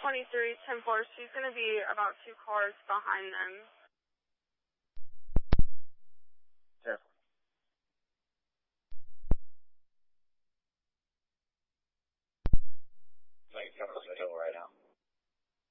23, 10-4. She's going to be about 2 cars behind them.